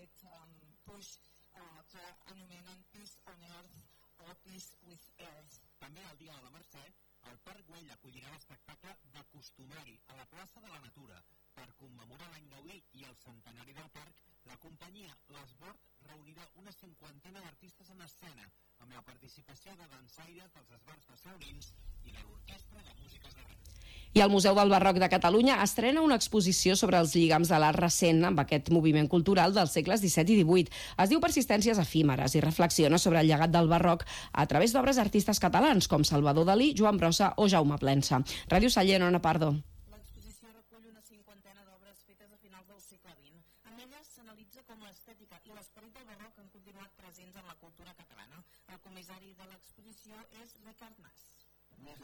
aquest push que anomenen Peace on Earth o Peace with Earth. També el dia de la Mercè, el Parc Güell acollirà l'espectacle d'Acostumar-hi a la plaça de la Natura. Per commemorar l'any Gaudí i el centenari del parc, la companyia L'Esbord reunirà una 50ena d'artistes en escena, amb la participació de dansaires dels esbarts passaurins i de l'Orquestra de Músiques d'Arreu. I el Museu del Barroc de Catalunya estrena una exposició sobre els lligams de l'art recent amb aquest moviment cultural dels segles XVII i XVIII. Es diu Persistències efímeres i reflexiona sobre el llegat del barroc a través d'obres d'artistes catalans com Salvador Dalí, Joan Brossa o Jaume Plensa. Ràdio Sallent, Ona Pardo. L'exposició recull una 50ena d'obres fetes a finals del segle XX. En elles s'analitza com l'estètica i l'esperit del barroc han continuat presents en la cultura catalana. El comissari de l'exposició és Ricard Mas.